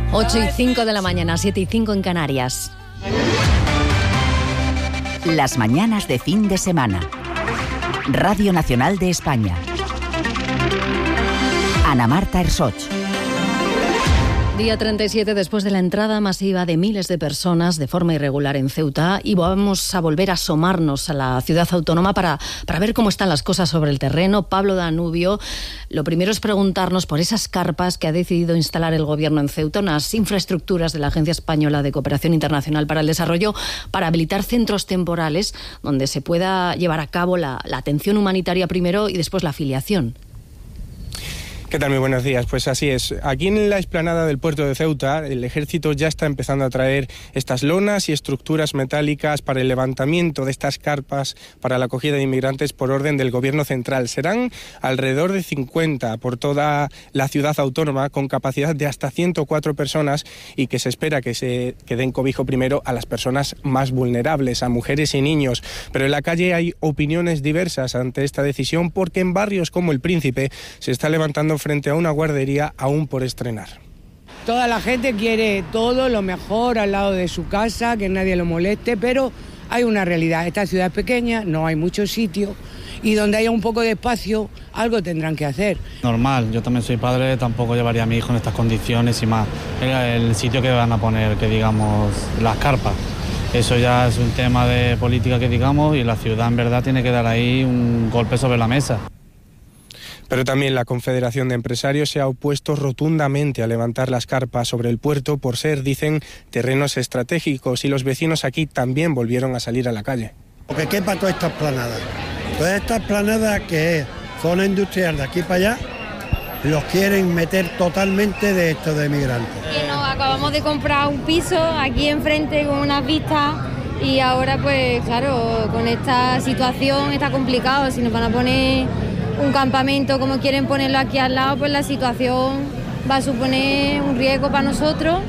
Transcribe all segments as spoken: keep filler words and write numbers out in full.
ocho y cinco de la mañana, siete y cinco en Canarias. Las mañanas de fin de semana. Radio Nacional de España. Ana Marta Ersoch. Día treinta y siete después de la entrada masiva de miles de personas de forma irregular en Ceuta, y vamos a volver a asomarnos a la ciudad autónoma para, para ver cómo están las cosas sobre el terreno. Pablo Danubio, lo primero es preguntarnos por esas carpas que ha decidido instalar el gobierno en Ceuta, unas infraestructuras de la Agencia Española de Cooperación Internacional para el Desarrollo, para habilitar centros temporales donde se pueda llevar a cabo la, la atención humanitaria primero y después la afiliación. ¿Qué tal? Muy buenos días. Pues así es. Aquí en la explanada del puerto de Ceuta, el ejército ya está empezando a traer estas lonas y estructuras metálicas para el levantamiento de estas carpas para la acogida de inmigrantes por orden del gobierno central. Serán alrededor de cincuenta por toda la ciudad autónoma, con capacidad de hasta ciento cuatro personas, y que se espera que se que den cobijo primero a las personas más vulnerables, a mujeres y niños. Pero en la calle hay opiniones diversas ante esta decisión, porque en barrios como El Príncipe se está levantando frente a una guardería aún por estrenar. Toda la gente quiere todo lo mejor al lado de su casa, que nadie lo moleste, pero hay una realidad. Esta ciudad es pequeña, no hay muchos sitios, y donde haya un poco de espacio, algo tendrán que hacer. Normal, yo también soy padre, tampoco llevaría a mi hijo en estas condiciones y más. Era el sitio que van a poner, que digamos, las carpas. Eso ya es un tema de política, que digamos, y la ciudad en verdad tiene que dar ahí un golpe sobre la mesa. Pero también la Confederación de Empresarios se ha opuesto rotundamente a levantar las carpas sobre el puerto por ser, dicen, terrenos estratégicos, y los vecinos aquí también volvieron a salir a la calle. Porque qué para todas estas planadas. Todas estas planadas, que es zona industrial de aquí para allá, los quieren meter totalmente de esto de migrantes. Que nos acabamos de comprar un piso aquí enfrente con unas vistas, y ahora pues claro, con esta situación está complicado. Si nos van a poner un campamento como quieren ponerlo aquí al lado, pues la situación va a suponer un riesgo para nosotros.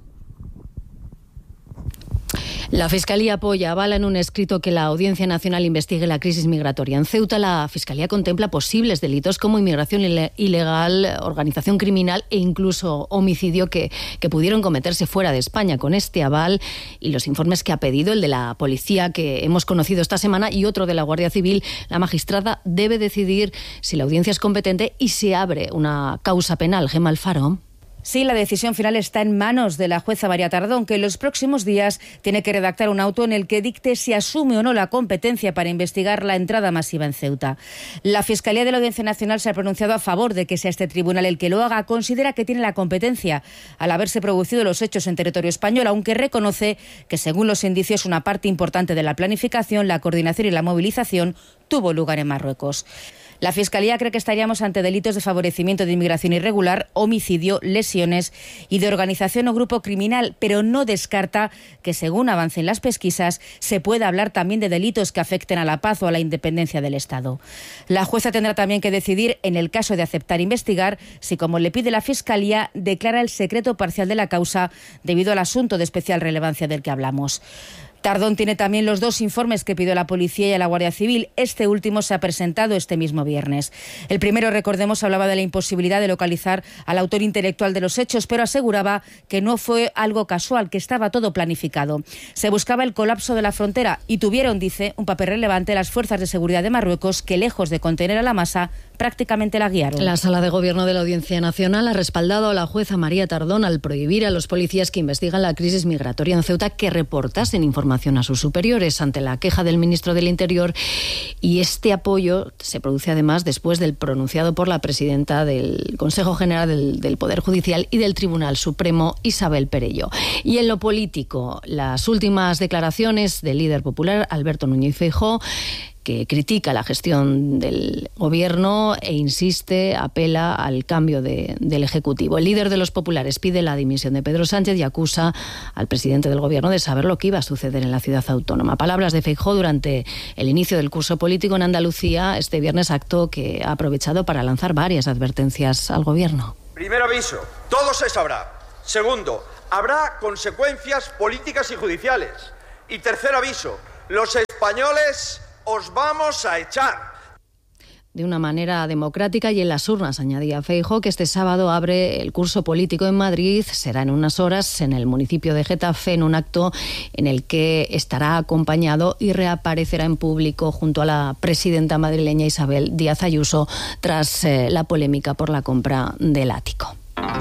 La Fiscalía apoya, avala en un escrito que la Audiencia Nacional investigue la crisis migratoria. En Ceuta, la Fiscalía contempla posibles delitos como inmigración ilegal, organización criminal e incluso homicidio que, que pudieron cometerse fuera de España. Con este aval y los informes que ha pedido, el de la policía que hemos conocido esta semana y otro de la Guardia Civil, la magistrada debe decidir si la audiencia es competente y se abre una causa penal. Gemma Alfaro. Sí, la decisión final está en manos de la jueza María Tardón, que en los próximos días tiene que redactar un auto en el que dicte si asume o no la competencia para investigar la entrada masiva en Ceuta. La Fiscalía de la Audiencia Nacional se ha pronunciado a favor de que sea este tribunal el que lo haga. Considera que tiene la competencia al haberse producido los hechos en territorio español, aunque reconoce que, según los indicios, una parte importante de la planificación, la coordinación y la movilización tuvo lugar en Marruecos. La Fiscalía cree que estaríamos ante delitos de favorecimiento de inmigración irregular, homicidio, lesiones y de organización o grupo criminal, pero no descarta que, según avancen las pesquisas, se pueda hablar también de delitos que afecten a la paz o a la independencia del Estado. La jueza tendrá también que decidir, en el caso de aceptar investigar, si, como le pide la Fiscalía, declara el secreto parcial de la causa debido al asunto de especial relevancia del que hablamos. Tardón tiene también los dos informes que pidió la Policía y a la Guardia Civil. Este último se ha presentado este mismo viernes. El primero, recordemos, hablaba de la imposibilidad de localizar al autor intelectual de los hechos, pero aseguraba que no fue algo casual, que estaba todo planificado. Se buscaba el colapso de la frontera y tuvieron, dice, un papel relevante las fuerzas de seguridad de Marruecos, que, lejos de contener a la masa, prácticamente la guiaron. La Sala de Gobierno de la Audiencia Nacional ha respaldado a la jueza María Tardón al prohibir a los policías que investigan la crisis migratoria en Ceuta que reportasen información a sus superiores ante la queja del ministro del Interior, y este apoyo se produce además después del pronunciado por la presidenta del Consejo General del, del Poder Judicial y del Tribunal Supremo, Isabel Perello. Y en lo político, las últimas declaraciones del líder popular Alberto Núñez Feijóo, que critica la gestión del gobierno e insiste, apela al cambio de, del Ejecutivo. El líder de los populares pide la dimisión de Pedro Sánchez y acusa al presidente del gobierno de saber lo que iba a suceder en la ciudad autónoma. Palabras de Feijóo durante el inicio del curso político en Andalucía este viernes, acto que ha aprovechado para lanzar varias advertencias al gobierno. Primer aviso, todo se sabrá. Segundo, habrá consecuencias políticas y judiciales. Y tercer aviso, los españoles os vamos a echar. de una manera democrática y en las urnas, añadía Feijóo, que este sábado abre el curso político en Madrid. Será en unas horas en el municipio de Getafe, en un acto en el que estará acompañado y reaparecerá en público junto a la presidenta madrileña Isabel Díaz Ayuso tras eh, la polémica por la compra del ático.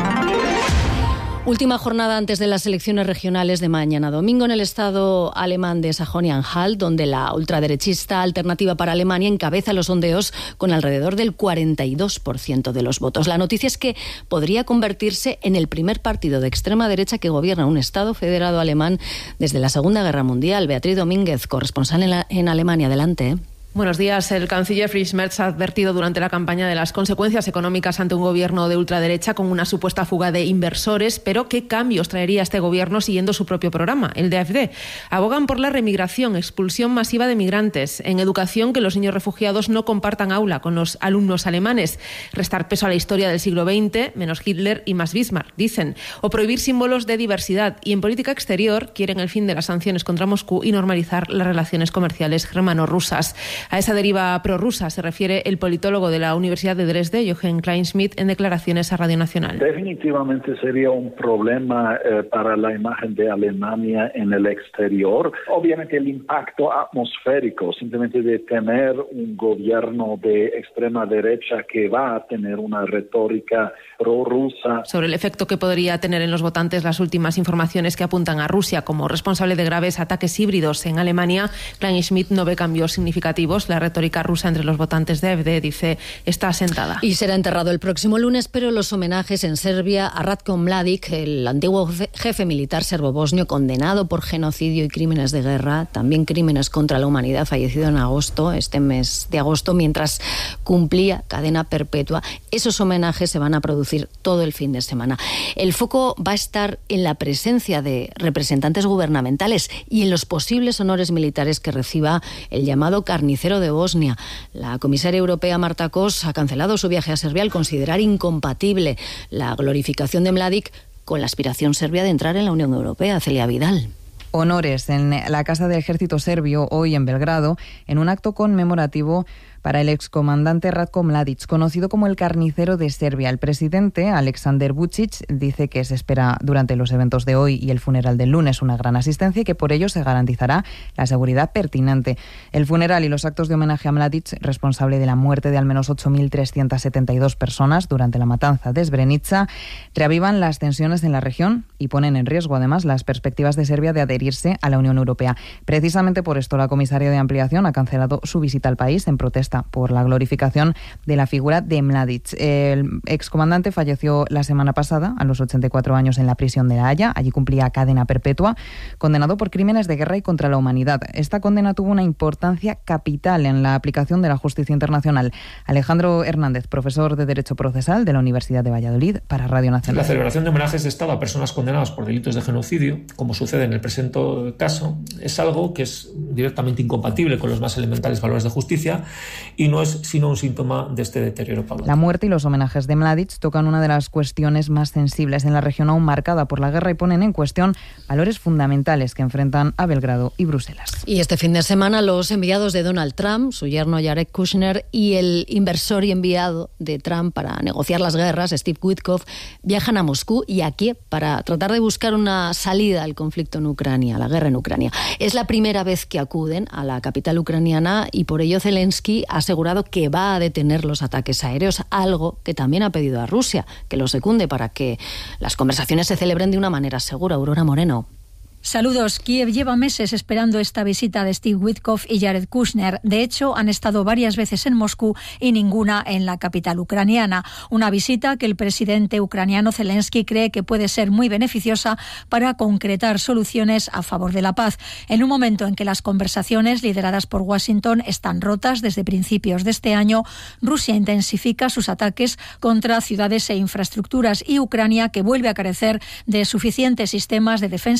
Última jornada antes de las elecciones regionales de mañana domingo en el estado alemán de Sajonia-Anhalt, donde la ultraderechista Alternativa para Alemania encabeza los sondeos con alrededor del cuarenta y dos por ciento de los votos. La noticia es que podría convertirse en el primer partido de extrema derecha que gobierna un estado federado alemán desde la Segunda Guerra Mundial. Beatriz Domínguez, corresponsal en, la, en Alemania. Adelante. Buenos días. El canciller Friedrich Merz ha advertido durante la campaña de las consecuencias económicas ante un gobierno de ultraderecha con una supuesta fuga de inversores, pero ¿qué cambios traería este gobierno siguiendo su propio programa, el de A F D? Abogan por la remigración, expulsión masiva de migrantes, en educación que los niños refugiados no compartan aula con los alumnos alemanes, restar peso a la historia del siglo veinte, menos Hitler y más Bismarck, dicen, o prohibir símbolos de diversidad. Y en política exterior quieren el fin de las sanciones contra Moscú y normalizar las relaciones comerciales germano-rusas. A esa deriva prorrusa se refiere el politólogo de la Universidad de Dresde, Jochen Kleinschmidt, en declaraciones a Radio Nacional. Definitivamente sería un problema eh, para la imagen de Alemania en el exterior. Obviamente el impacto atmosférico, simplemente de tener un gobierno de extrema derecha que va a tener una retórica prorrusa. Sobre el efecto que podría tener en los votantes las últimas informaciones que apuntan a Rusia como responsable de graves ataques híbridos en Alemania, Kleinschmidt no ve cambios significativos. La retórica rusa entre los votantes de A F D, dice, está asentada. Y será enterrado el próximo lunes, pero los homenajes en Serbia a Ratko Mladic, el antiguo jefe militar serbo-bosnio condenado por genocidio y crímenes de guerra, también crímenes contra la humanidad, fallecido en agosto, este mes de agosto, mientras cumplía cadena perpetua. Esos homenajes se van a producir todo el fin de semana. El foco va a estar en la presencia de representantes gubernamentales y en los posibles honores militares que reciba el llamado carnicero de Bosnia. La comisaria europea Marta Kos ha cancelado su viaje a Serbia al considerar incompatible la glorificación de Mladic con la aspiración serbia de entrar en la Unión Europea. Celia Vidal. Honores en la Casa del Ejército Serbio hoy en Belgrado, en un acto conmemorativo para el excomandante Ratko Mladic, conocido como el carnicero de Serbia. El presidente, Aleksandar Vučić, dice que se espera durante los eventos de hoy y el funeral del lunes una gran asistencia y que por ello se garantizará la seguridad pertinente. El funeral y los actos de homenaje a Mladic, responsable de la muerte de al menos ocho mil trescientas setenta y dos personas durante la matanza de Srebrenica, reavivan las tensiones en la región y ponen en riesgo además las perspectivas de Serbia de adherirse a la Unión Europea. Precisamente por esto la comisaria de ampliación ha cancelado su visita al país en protesta por la glorificación de la figura de Mladic. El excomandante falleció la semana pasada a los ochenta y cuatro años en la prisión de La Haya. Allí cumplía cadena perpetua, condenado por crímenes de guerra y contra la humanidad. Esta condena tuvo una importancia capital en la aplicación de la justicia internacional. Alejandro Hernández, profesor de Derecho Procesal de la Universidad de Valladolid, para Radio Nacional. La celebración de homenajes de Estado a personas condenadas por delitos de genocidio, como sucede en el presente caso, es algo que es directamente incompatible con los más elementales valores de justicia y no es sino un síntoma de este deterioro paulatino. La muerte y los homenajes de Mladic tocan una de las cuestiones más sensibles en la región aún marcada por la guerra y ponen en cuestión valores fundamentales que enfrentan a Belgrado y Bruselas. Y este fin de semana los enviados de Donald Trump, su yerno Jared Kushner y el inversor y enviado de Trump para negociar las guerras, Steve Witkoff, viajan a Moscú y a Kiev para tratar de buscar una salida al conflicto en Ucrania, a la guerra en Ucrania. Es la primera vez que acuden a la capital ucraniana y por ello Zelensky ha asegurado que va a detener los ataques aéreos, algo que también ha pedido a Rusia, que lo secunde para que las conversaciones se celebren de una manera segura. Aurora Moreno. Saludos. Kiev lleva meses esperando esta visita de Steve Witkoff y Jared Kushner. De hecho, han estado varias veces en Moscú y ninguna en la capital ucraniana. Una visita que el presidente ucraniano Zelensky cree que puede ser muy beneficiosa para concretar soluciones a favor de la paz. En un momento en que las conversaciones lideradas por Washington están rotas desde principios de este año, Rusia intensifica sus ataques contra ciudades e infraestructuras y Ucrania, que vuelve a carecer de suficientes sistemas de defensa aérea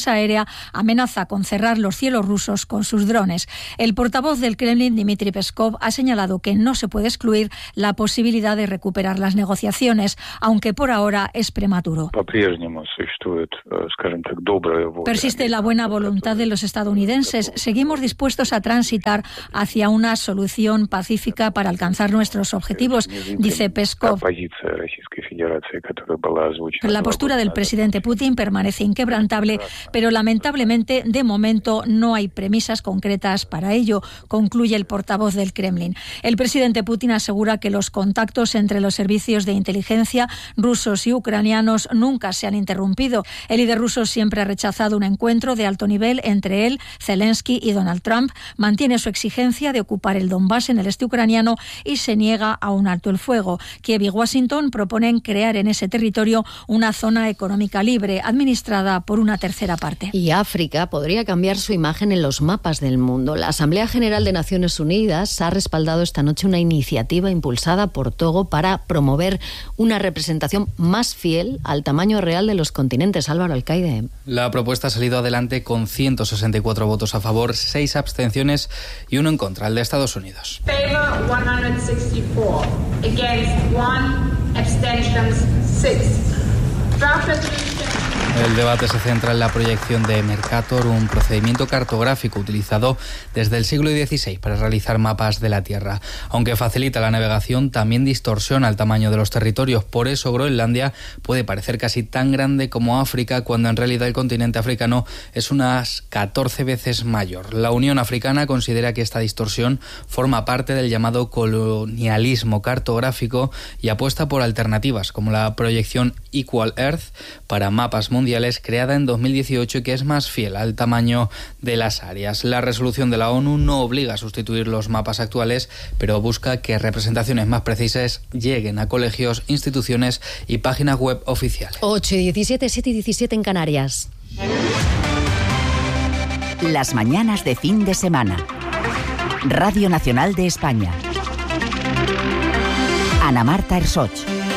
amenaza con cerrar los cielos rusos con sus drones. El portavoz del Kremlin, Dmitry Peskov, ha señalado que no se puede excluir la posibilidad de recuperar las negociaciones, aunque por ahora es prematuro. Persiste la buena voluntad de los estadounidenses. Seguimos dispuestos a transitar hacia una solución pacífica para alcanzar nuestros objetivos, dice Peskov. La postura del presidente Putin permanece inquebrantable, pero lamentablemente de momento no hay premisas concretas para ello, concluye el portavoz del Kremlin. El presidente Putin asegura que los contactos entre los servicios de inteligencia rusos y ucranianos nunca se han interrumpido. El líder ruso siempre ha rechazado un encuentro de alto nivel entre él, Zelensky y Donald Trump, mantiene su exigencia de ocupar el Donbass en el este ucraniano y se niega a un alto el fuego. Kiev y Washington proponen crear en ese territorio una zona económica libre, administrada por una tercera parte. Y África podría cambiar su imagen en los mapas del mundo. La Asamblea General de Naciones Unidas ha respaldado esta noche una iniciativa impulsada por Togo para promover una representación más fiel al tamaño real de los continentes. Álvaro Alcaide. La propuesta ha salido adelante con ciento sesenta y cuatro votos a favor, seis abstenciones y uno en contra, el de Estados Unidos. Favor ciento sesenta y cuatro, against one, abstentions six. Draft resolution. El debate se centra en la proyección de Mercator, un procedimiento cartográfico utilizado desde el siglo dieciséis para realizar mapas de la Tierra. Aunque facilita la navegación, también distorsiona el tamaño de los territorios. Por eso Groenlandia puede parecer casi tan grande como África, cuando en realidad el continente africano es unas catorce veces mayor. La Unión Africana considera que esta distorsión forma parte del llamado colonialismo cartográfico y apuesta por alternativas como la proyección Equal Earth para mapas mundiales, creada en dos mil dieciocho y que es más fiel al tamaño de las áreas. La resolución de la ONU no obliga a sustituir los mapas actuales, pero busca que representaciones más precisas lleguen a colegios, instituciones y páginas web oficiales. ocho y diecisiete, siete y diecisiete en Canarias. Las mañanas de fin de semana. Radio Nacional de España. Ana Marta Ersoch.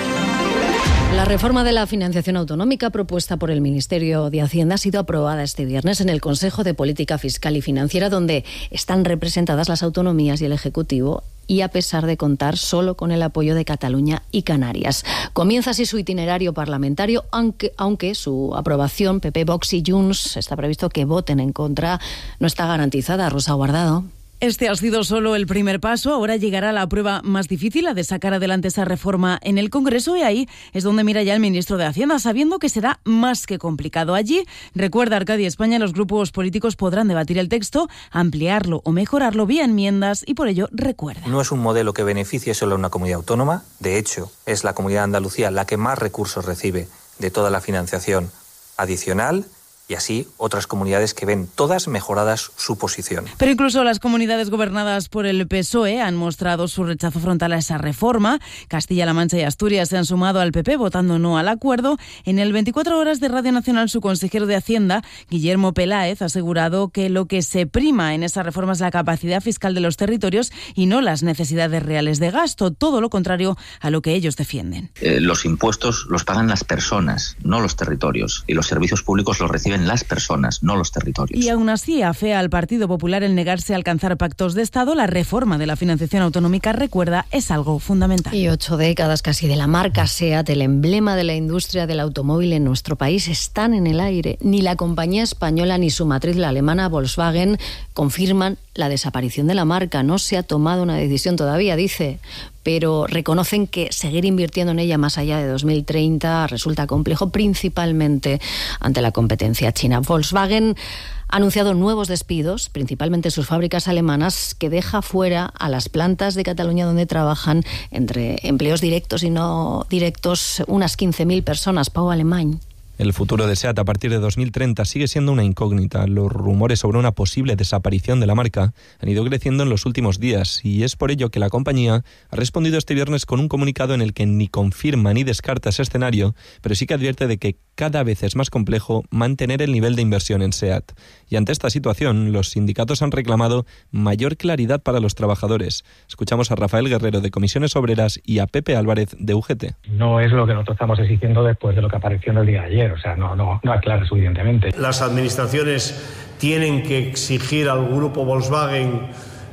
La reforma de la financiación autonómica propuesta por el Ministerio de Hacienda ha sido aprobada este viernes en el Consejo de Política Fiscal y Financiera, donde están representadas las autonomías y el Ejecutivo, y a pesar de contar solo con el apoyo de Cataluña y Canarias. Comienza así su itinerario parlamentario, aunque, aunque su aprobación, P P, Vox y Junts, está previsto que voten en contra, no está garantizada. Rosa Guardado. Este ha sido solo el primer paso. Ahora llegará la prueba más difícil, la de sacar adelante esa reforma en el Congreso, y ahí es donde mira ya el ministro de Hacienda, sabiendo que será más que complicado. Allí, recuerda Arcadia España, los grupos políticos podrán debatir el texto, ampliarlo o mejorarlo vía enmiendas, y por ello recuerda. No es un modelo que beneficie solo a una comunidad autónoma. De hecho, es la comunidad de Andalucía la que más recursos recibe de toda la financiación adicional, y así otras comunidades que ven todas mejoradas su posición. Pero incluso las comunidades gobernadas por el P S O E han mostrado su rechazo frontal a esa reforma. Castilla-La Mancha y Asturias se han sumado al P P votando no al acuerdo. En el veinticuatro horas de Radio Nacional, su consejero de Hacienda, Guillermo Peláez, ha asegurado que lo que se prima en esa reforma es la capacidad fiscal de los territorios y no las necesidades reales de gasto, todo lo contrario a lo que ellos defienden. Eh, los impuestos los pagan las personas, no los territorios, y los servicios públicos los reciben las personas, no los territorios. Y aún así afea al Partido Popular el negarse a alcanzar pactos de Estado. La reforma de la financiación autonómica, recuerda, es algo fundamental. Y ocho décadas casi de la marca SEAT, el emblema de la industria del automóvil en nuestro país, están en el aire. Ni la compañía española ni su matriz, la alemana Volkswagen, confirman la desaparición de la marca. No se ha tomado una decisión todavía, dice, pero reconocen que seguir invirtiendo en ella más allá de dos mil treinta resulta complejo, principalmente ante la competencia china. Volkswagen ha anunciado nuevos despidos, principalmente en sus fábricas alemanas, que deja fuera a las plantas de Cataluña donde trabajan, entre empleos directos y no directos, unas quince mil personas. Pau Alemany. El futuro de SEAT a partir de dos mil treinta sigue siendo una incógnita. Los rumores sobre una posible desaparición de la marca han ido creciendo en los últimos días, y es por ello que la compañía ha respondido este viernes con un comunicado en el que ni confirma ni descarta ese escenario, pero sí que advierte de que cada vez es más complejo mantener el nivel de inversión en SEAT. Y ante esta situación, los sindicatos han reclamado mayor claridad para los trabajadores. Escuchamos a Rafael Guerrero, de Comisiones Obreras, y a Pepe Álvarez, de U G T. No es lo que nosotros estamos exigiendo después de lo que apareció en el día de ayer. ayer, o sea, no, no, no aclara suficientemente. Las administraciones tienen que exigir al grupo Volkswagen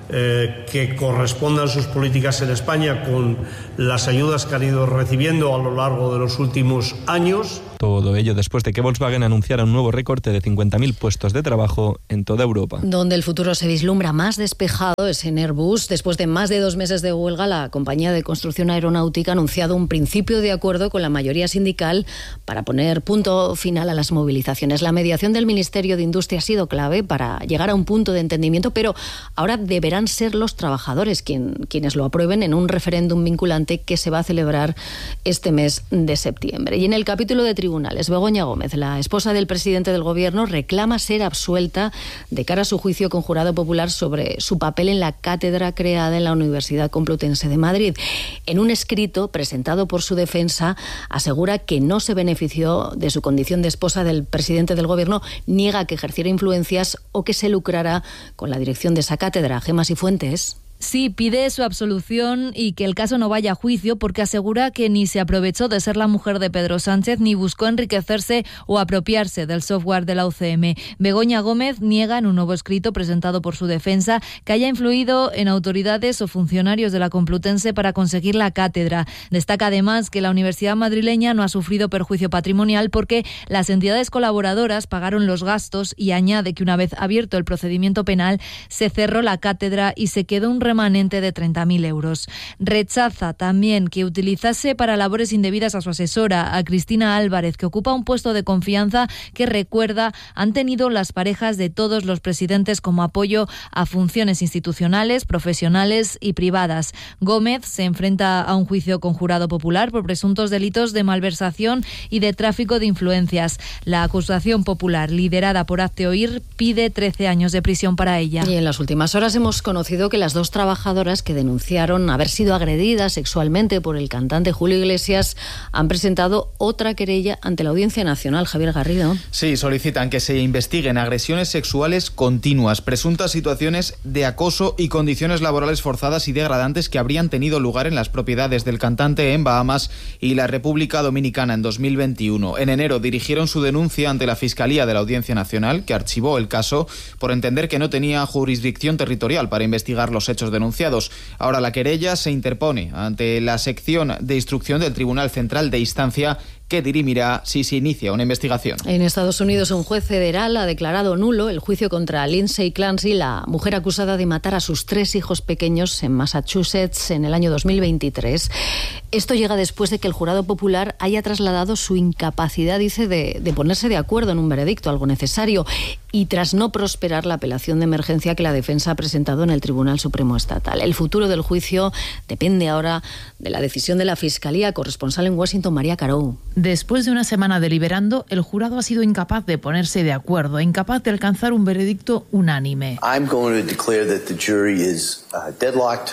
eh, que correspondan sus políticas en España con las ayudas que han ido recibiendo a lo largo de los últimos años. Todo ello después de que Volkswagen anunciara un nuevo recorte de cincuenta mil puestos de trabajo en toda Europa. Donde el futuro se vislumbra más despejado es en Airbus. Después de más de dos meses de huelga, la compañía de construcción aeronáutica ha anunciado un principio de acuerdo con la mayoría sindical para poner punto final a las movilizaciones. La mediación del Ministerio de Industria ha sido clave para llegar a un punto de entendimiento, pero ahora deberán ser los trabajadores quien, quienes lo aprueben en un referéndum vinculante que se va a celebrar este mes de septiembre. Y en el capítulo de tribunales, Begoña Gómez, la esposa del presidente del Gobierno, reclama ser absuelta de cara a su juicio con jurado popular sobre su papel en la cátedra creada en la Universidad Complutense de Madrid. En un escrito presentado por su defensa, asegura que no se benefició de su condición de esposa del presidente del Gobierno, niega que ejerciera influencias o que se lucrara con la dirección de esa cátedra. Gemas y Fuentes. Sí, pide su absolución y que el caso no vaya a juicio porque asegura que ni se aprovechó de ser la mujer de Pedro Sánchez ni buscó enriquecerse o apropiarse del software de la U C M. Begoña Gómez niega en un nuevo escrito presentado por su defensa que haya influido en autoridades o funcionarios de la Complutense para conseguir la cátedra. Destaca además que la Universidad madrileña no ha sufrido perjuicio patrimonial porque las entidades colaboradoras pagaron los gastos y añade que una vez abierto el procedimiento penal se cerró la cátedra y se quedó un remanente de treinta mil euros. Rechaza también que utilizase para labores indebidas a su asesora, a Cristina Álvarez, que ocupa un puesto de confianza que, recuerda, han tenido las parejas de todos los presidentes como apoyo a funciones institucionales, profesionales y privadas. Gómez se enfrenta a un juicio con jurado popular por presuntos delitos de malversación y de tráfico de influencias. La acusación popular, liderada por Hazte Oír, pide trece años de prisión para ella. Y en las últimas horas hemos conocido que las dos trabajadoras que denunciaron haber sido agredidas sexualmente por el cantante Julio Iglesias han presentado otra querella ante la Audiencia Nacional. Javier Garrido. Sí, solicitan que se investiguen agresiones sexuales continuas, presuntas situaciones de acoso y condiciones laborales forzadas y degradantes que habrían tenido lugar en las propiedades del cantante en Bahamas y la República Dominicana en dos mil veintiuno. En enero dirigieron su denuncia ante la Fiscalía de la Audiencia Nacional, que archivó el caso por entender que no tenía jurisdicción territorial para investigar los hechos denunciados. Ahora la querella se interpone ante la sección de instrucción del Tribunal Central de Instancia, que dirimirá si se inicia una investigación. En Estados Unidos, un juez federal ha declarado nulo el juicio contra Lindsay Clancy, la mujer acusada de matar a sus tres hijos pequeños en Massachusetts en el año dos mil veintitrés. Esto llega después de que el jurado popular haya trasladado su incapacidad, dice, de, de ponerse de acuerdo en un veredicto, algo necesario, y tras no prosperar la apelación de emergencia que la defensa ha presentado en el Tribunal Supremo Estatal. El futuro del juicio depende ahora de la decisión de la Fiscalía. Corresponsal en Washington, María Carou. Después de una semana deliberando, el jurado ha sido incapaz de ponerse de acuerdo, incapaz de alcanzar un veredicto unánime. I'm going to declare that the jury is uh, deadlocked.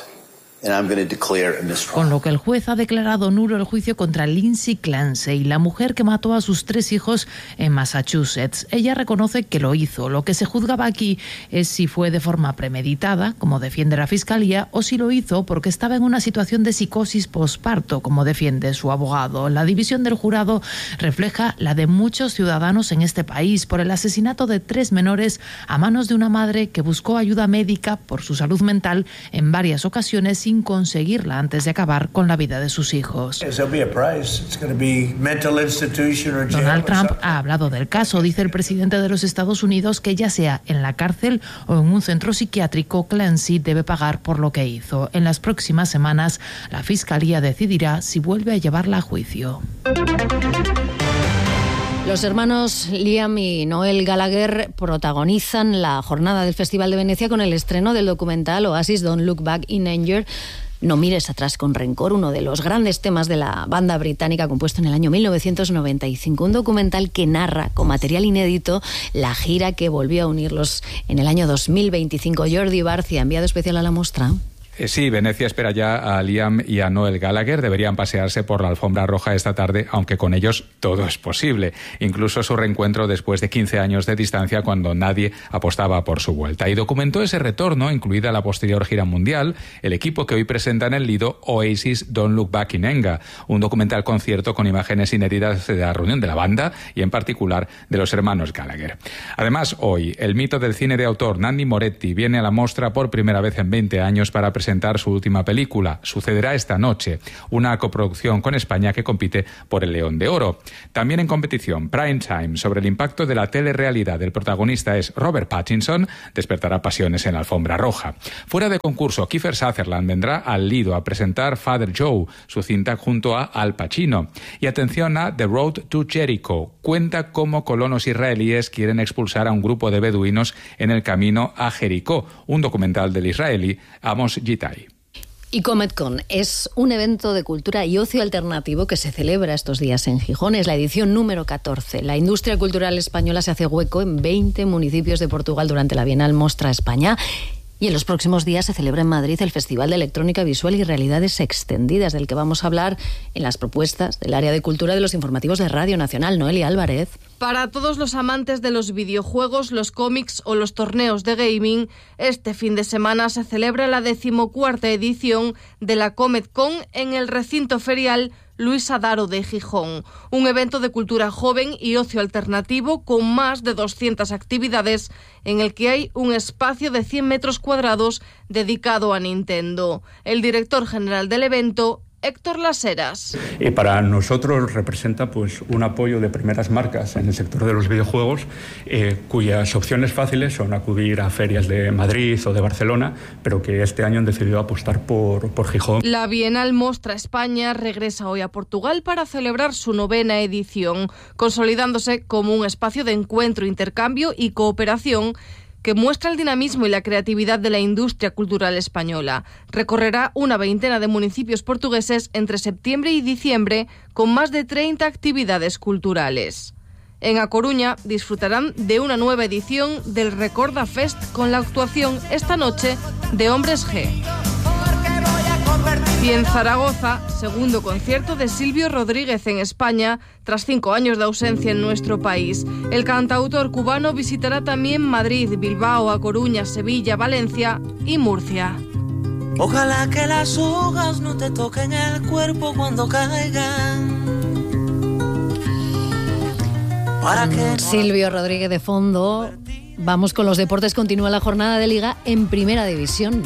Con lo que el juez ha declarado nulo el juicio contra Lindsay Clancy, la mujer que mató a sus tres hijos en Massachusetts. Ella reconoce que lo hizo. Lo que se juzgaba aquí es si fue de forma premeditada, como defiende la Fiscalía, o si lo hizo porque estaba en una situación de psicosis posparto, como defiende su abogado. La división del jurado refleja la de muchos ciudadanos en este país por el asesinato de tres menores a manos de una madre que buscó ayuda médica por su salud mental en varias ocasiones sin conseguirla antes de acabar con la vida de sus hijos. Donald Trump ha hablado del caso. Dice el presidente de los Estados Unidos que ya sea en la cárcel o en un centro psiquiátrico, Clancy debe pagar por lo que hizo. En las próximas semanas, la Fiscalía decidirá si vuelve a llevarla a juicio. Los hermanos Liam y Noel Gallagher protagonizan la jornada del Festival de Venecia con el estreno del documental Oasis Don't Look Back in Anger. No mires atrás con rencor, uno de los grandes temas de la banda británica compuesto en el año mil novecientos noventa y cinco. Un documental que narra con material inédito la gira que volvió a unirlos en el año dos mil veinticinco. Jordi Barcia, enviado especial a la muestra. Eh, sí, Venecia espera ya a Liam y a Noel Gallagher. Deberían pasearse por la alfombra roja esta tarde, aunque con ellos todo es posible. Incluso su reencuentro después de quince años de distancia, cuando nadie apostaba por su vuelta. Y documentó ese retorno, incluida la posterior gira mundial, el equipo que hoy presenta en el Lido Oasis Don't Look Back in Anger, un documental concierto con imágenes inéditas de la reunión de la banda y en particular de los hermanos Gallagher. Además, hoy, el mito del cine de autor Nanni Moretti viene a la mostra por primera vez en veinte años para presentar presentar su última película. Sucederá esta noche, una coproducción con España que compite por el León de Oro. También en competición, Prime Time, sobre el impacto de la telerrealidad del protagonista es Robert Pattinson, despertará pasiones en la alfombra roja. Fuera de concurso, Kiefer Sutherland vendrá al Lido a presentar Father Joe, su cinta junto a Al Pacino. Y atención a The Road to Jericho, cuenta cómo colonos israelíes quieren expulsar a un grupo de beduinos en el camino a Jericó, un documental del israelí Amos Gitai. Y CometCon es un evento de cultura y ocio alternativo que se celebra estos días en Gijón. Es la edición número catorce. La industria cultural española se hace hueco en veinte municipios de Portugal durante la Bienal Mostra España. Y en los próximos días se celebra en Madrid el Festival de Electrónica Visual y Realidades Extendidas, del que vamos a hablar en las propuestas del área de cultura de los informativos de Radio Nacional. Noelia Álvarez. Para todos los amantes de los videojuegos, los cómics o los torneos de gaming, este fin de semana se celebra la decimocuarta edición de la CometCon en el recinto ferial Luis Adaro de Gijón, un evento de cultura joven y ocio alternativo con más de doscientas actividades en el que hay un espacio de cien metros cuadrados dedicado a Nintendo. El director general del evento, Héctor Laseras. Y para nosotros representa pues un apoyo de primeras marcas en el sector de los videojuegos, eh, cuyas opciones fáciles son acudir a ferias de Madrid o de Barcelona, pero que este año han decidido apostar por, por Gijón. La Bienal Mostra España regresa hoy a Portugal para celebrar su novena edición, consolidándose como un espacio de encuentro, intercambio y cooperación que muestra el dinamismo y la creatividad de la industria cultural española. Recorrerá una veintena de municipios portugueses entre septiembre y diciembre con más de treinta actividades culturales. En A Coruña disfrutarán de una nueva edición del Recorda Fest con la actuación esta noche de Hombres G. Y en Zaragoza, segundo concierto de Silvio Rodríguez en España, tras cinco años de ausencia en nuestro país. El cantautor cubano visitará también Madrid, Bilbao, A Coruña, Sevilla, Valencia y Murcia. Ojalá que las hojas no te toquen el cuerpo cuando caigan. Para que... Silvio Rodríguez de fondo. Vamos con los deportes. Continúa la jornada de Liga en Primera División.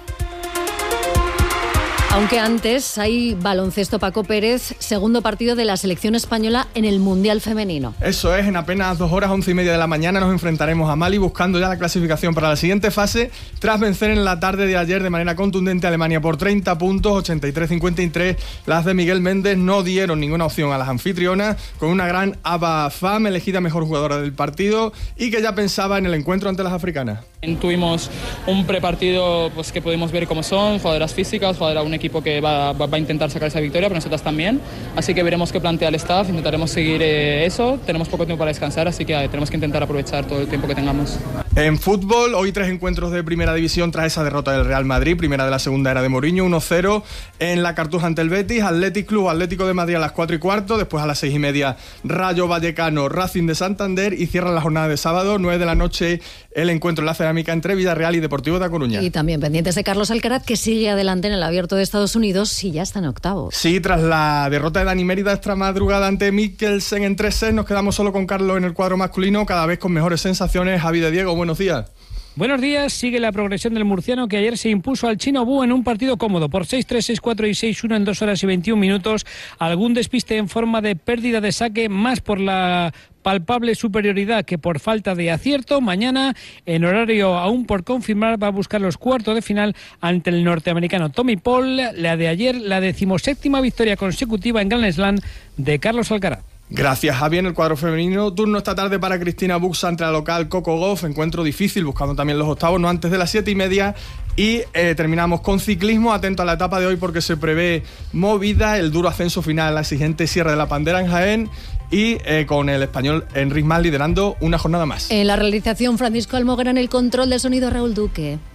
Aunque antes hay baloncesto. Paco Pérez, segundo partido de la selección española en el Mundial Femenino. Eso es, en apenas dos horas, once y media de la mañana, nos enfrentaremos a Mali buscando ya la clasificación para la siguiente fase, tras vencer en la tarde de ayer de manera contundente a Alemania por treinta puntos, ochenta y tres a cincuenta y tres. Las de Miguel Méndez no dieron ninguna opción a las anfitrionas, con una gran Aba Fam, elegida mejor jugadora del partido y que ya pensaba en el encuentro ante las africanas. Tuvimos un prepartido pues, que pudimos ver cómo son, jugadoras físicas, jugadoras un equipo que va, va, va a intentar sacar esa victoria, pero nosotras también. Así que veremos qué plantea el staff, intentaremos seguir eh, eso. Tenemos poco tiempo para descansar, así que eh, tenemos que intentar aprovechar todo el tiempo que tengamos. En fútbol, hoy tres encuentros de Primera División tras esa derrota del Real Madrid, primera de la segunda era de Mourinho, uno cero en la Cartuja ante el Betis, Athletic Club, Atlético de Madrid a las cuatro y cuarto, después a las seis y media Rayo Vallecano, Racing de Santander y cierran la jornada de sábado, nueve de la noche, el encuentro en la cerámica entre Villarreal y Deportivo de A Coruña. Y también pendientes de Carlos Alcaraz, que sigue adelante en el Abierto de Estados Unidos y ya está en octavos. Sí, tras la derrota de Dani Mérida esta madrugada ante Mikkelsen en tres sets, nos quedamos solo con Carlos en el cuadro masculino, cada vez con mejores sensaciones. Javi de Diego, buenos días. Buenos días, sigue la progresión del murciano que ayer se impuso al chino Bu en un partido cómodo por seis tres, seis cuatro y seis uno en dos horas y veintiún minutos. Algún despiste en forma de pérdida de saque, más por la palpable superioridad que por falta de acierto. Mañana, en horario aún por confirmar, va a buscar los cuartos de final ante el norteamericano Tommy Paul. La de ayer, la decimoséptima victoria consecutiva en Grand Slam de Carlos Alcaraz. Gracias, Javi. En el cuadro femenino, turno esta tarde para Cristina Buxa ante la local Coco Gauff, encuentro difícil, buscando también los octavos, no antes de las siete y media. Y eh, terminamos con ciclismo, atento a la etapa de hoy porque se prevé movida, el duro ascenso final, la exigente Sierra de la Pandera en Jaén y eh, con el español Enric Mas liderando una jornada más. En la realización, Francisco Almoguera, en el control de sonido, Raúl Duque.